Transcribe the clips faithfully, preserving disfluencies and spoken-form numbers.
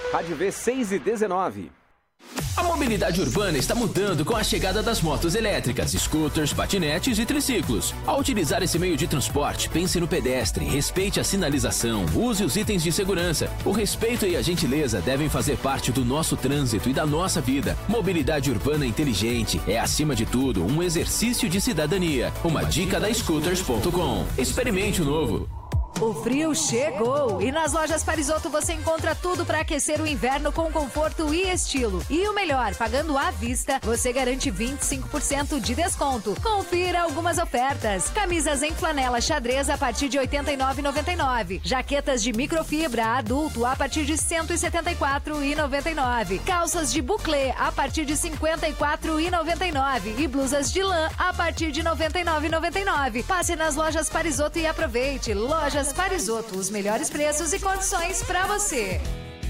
Rádio V seis e dezenove. A mobilidade urbana está mudando com a chegada das motos elétricas, scooters, patinetes e triciclos. Ao utilizar esse meio de transporte, pense no pedestre, respeite a sinalização, use os itens de segurança. O respeito e a gentileza devem fazer parte do nosso trânsito e da nossa vida. Mobilidade urbana inteligente é, acima de tudo, um exercício de cidadania. Uma dica da scooters ponto com. Experimente o novo. O frio chegou e nas lojas Parisotto você encontra tudo para aquecer o inverno com conforto e estilo. E o melhor, pagando à vista, você garante vinte e cinco por cento de desconto. Confira algumas ofertas. Camisas em flanela xadrez a partir de oitenta e nove reais e noventa e nove centavos. Jaquetas de microfibra adulto a partir de cento e setenta e quatro reais e noventa e nove centavos. Calças de buclé a partir de cinquenta e quatro reais e noventa e nove centavos. E blusas de lã a partir de noventa e nove reais e noventa e nove centavos. Passe nas lojas Parisotto e aproveite. Lojas Parisotto, os melhores preços e condições para você.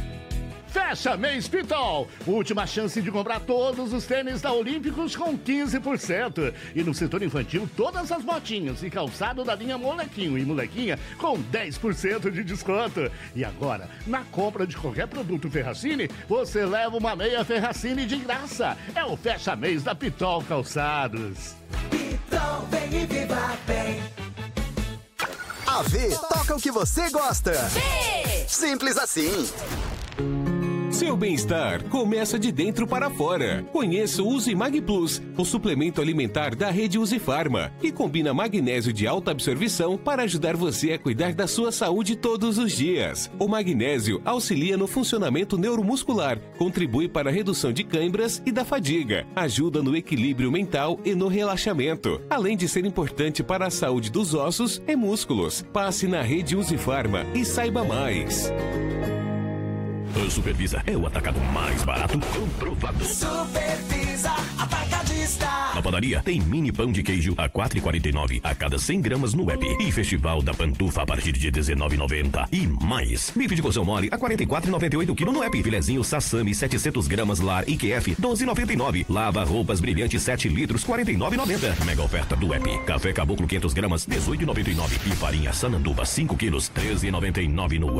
Fecha mês Pitol. Última chance de comprar todos os tênis da Olímpicos com quinze por cento. E no setor infantil, todas as botinhas e calçado da linha Molequinho e Molequinha com dez por cento de desconto. E agora, na compra de qualquer produto Ferracini, você leva uma meia Ferracini de graça. É o fecha mês da Pitol Calçados. Pitol, vem e viva bem. A V toca o que você gosta. V. Simples assim. Seu bem-estar começa de dentro para fora. Conheça o Usimag Plus, o suplemento alimentar da rede Usifarma, que combina magnésio de alta absorção para ajudar você a cuidar da sua saúde todos os dias. O magnésio auxilia no funcionamento neuromuscular, contribui para a redução de câimbras e da fadiga, ajuda no equilíbrio mental e no relaxamento, além de ser importante para a saúde dos ossos e músculos. Passe na rede Usifarma e saiba mais. A Supervisa é o atacado mais barato comprovado. Supervisa Atacadista. Na padaria tem mini pão de queijo a quatro reais e quarenta e nove centavos a cada cem gramas no app. E Festival da Pantufa a partir de dezenove reais e noventa centavos. E mais. Bife de coração mole a quarenta e quatro reais e noventa e oito centavos no app. Filezinho Sassami setecentos gramas Lar I Q F doze reais e noventa e nove centavos. Lava roupas brilhantes sete litros quarenta e nove reais e noventa centavos. Mega oferta do app. Café Caboclo quinhentos gramas dezoito reais e noventa e nove centavos. E farinha Sananduva cinco quilos treze reais e noventa e nove centavos no